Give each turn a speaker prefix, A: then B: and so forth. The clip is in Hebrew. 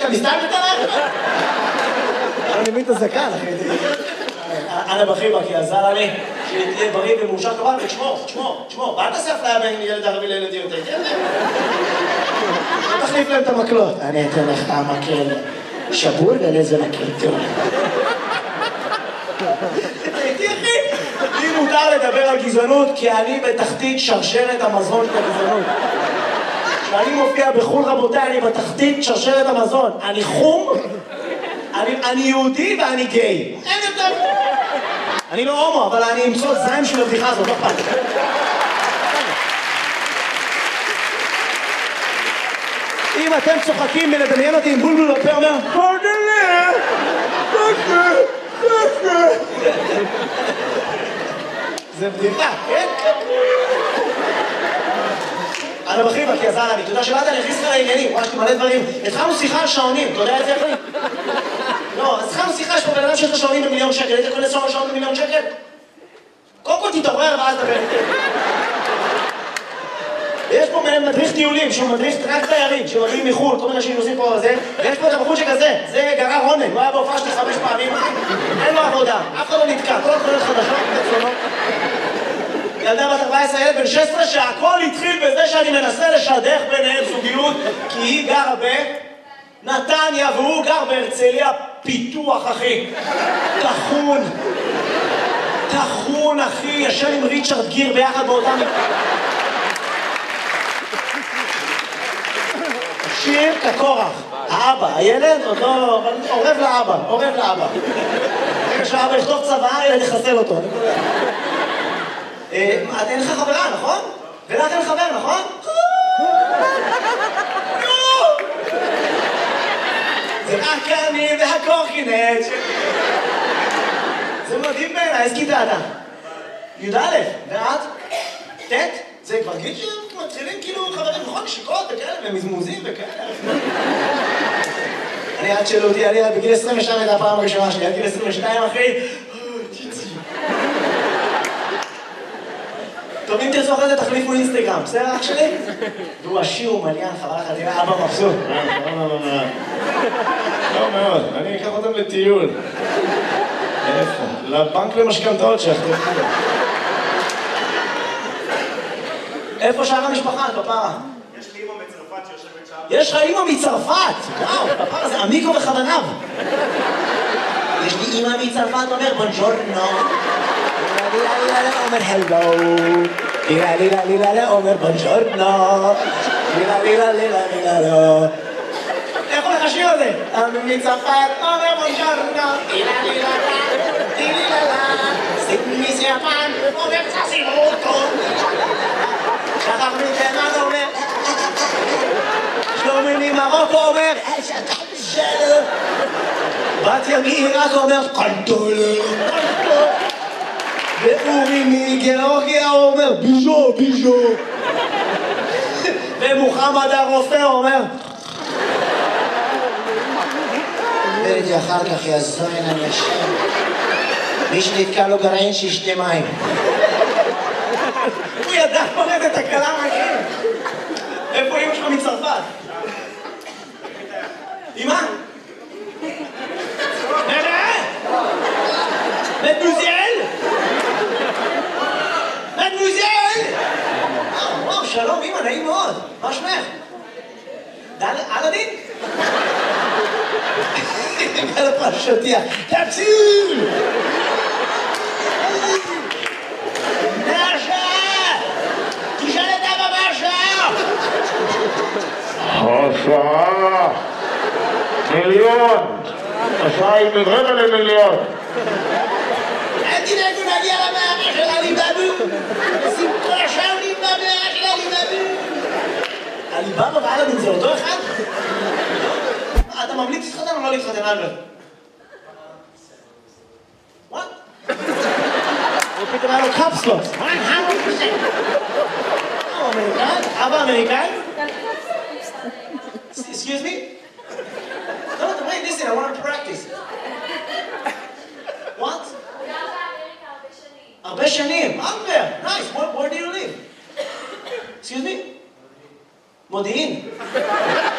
A: מסתיים בתנך? אני מבין את הזקן, אחי. אנה בחיבה, כי עזר לי שתהיה בריא ומאושר כמובן, ותשמור, ואל תעשה אפליה בין ילד ערבי לילד יהודי. תחליף להם את המקלות. אני אתן לך המקל שבור ולזה מקל טוב. הייתי אחי, לי מותר לדבר על גזענות כי אני בתחתית שרשרת המזון של הגזענות. כשאני מופיע בחול רבותיי, אני בתחתית שרשרת המזון. אני חום, אני יהודי ואני גיי. אין יותר. אני לא הומו, אבל אני אמצוא זיים של הבדיחה הזאת, לא פעם. אם אתם צוחקים מלדמיין אותי עם בולבול בפה אומר זה בדיחה, כן? אנה בחיבה, כי עזר לי, תודה שבאת, אני אכניס לך לעניינים, וואי, יש לי מלא דברים. התחלנו שיחה על שעונים, אתה יודע את זה אחי? לא, אז התחלנו שיחה, יש פה בן אדם שיש לו שעונים ב1,000,000 שקל, היית קונה שעון ב1,000,000 שקל? קודם כל תתעורר ואז דבר. ויש פה מדריך טיולים, שהוא מדריך רק תיירים, שמגיעים מחו"ל, כל מיני שנוסעים פה על זה, ויש פה את הבחור שכזה, זה גרר רונן, הוא היה בהופעה שלי 5 פעמים, אין לו עבודה, אף אחד לא נתקע, כל התחולות חדשות, מצלונות. ילדה בת 14, ילד בן 16, שהכל התחיל בזה שאני מנסה לשדך ביניהם זוגיות, כי היא גרה בנתניה והוא גר בהרצליה פיתוח, אחי. תחון, אחי, ישן עם ריצ'רד גיר ביחד באותם... שיר כקורח, האבא, הילד עוד לא... עורב לאבא. רגע שהאבא יכתוב צבא, ילד יחסל אותו. אין לך חברה, נכון? ולך אין חבר, נכון? זה רק אני והקורקינט. זה מדהים בעיניי, איזה כיתה אתה? י"א, ואת? ט'? זה כבר גיל שמתחילים כאילו חברים נכון, שיקות וכאלה, ומזמוזים וכאלה. אני עד שאלו אותי, אני בגיל 22 הייתה הפעם הראשונה שלי, עד גיל 22 אחי, טוב, אם תרצו אחרי זה תחליפו אינסטגרם, בסדר אח שלי? והוא עשיר ומעניין, חבל לך, תראה, אבא מבסוט.
B: לא מאוד, אני אקח אותם לטיול. איפה? לבנק למשכנתאות שאחתו.
A: איפה שאר המשפחה, פפרה?
B: יש לי אמא מצרפת שיושבת שם.
A: יש לך אמא מצרפת! וואו, פפרה זה עמיקו וחדניו. יש לי אמא מצרפת, אומר בונג'ורנו. אומר הלו. לילה, אומר בונג'ורנו. לילה. איך הולך השיר הזה? אמא מצרפת, אומר בונג'ורנו. לילה. סימי יפן, אומר צסימוטו. שכח מתימן אומר שלומי ממרוקו אומר בת ימי רק אומר קנטולה ואורי מגיאורגיה אומר ביז'ו ומוחמד הרופא אומר וראיתי אחר כך יזוין אני אשם מי שנתקע לו גרעין שישתה מים הוא ידע פורט את הקלה מהכיר. איפה אמא שלך מצרפת? אמא? מדמוזיאל! וואו, שלום אמא, נעים מאוד. מה שמך? אלאדין? גל פרשותיה. תציל!
B: השעה 1,000,000 השעה היא מרבע ל1,000,000
A: אל תדאגו נגיע למערכת של עליבאבו נשים כל השעונים במערכת של עליבאבו עליבאבו ואלאדין זה אותו אחד? אתה ממליץ להתחתן או לא להתחתן אלברט? וואט? הוא פתאום היה לו קפסלוס אמריקאי? אבא אמריקאי? Excuse me? No, wait, listen, I want to practice. What? הרבה שנים. הרבה. Nice. Where do you live? Excuse me? מודיעין.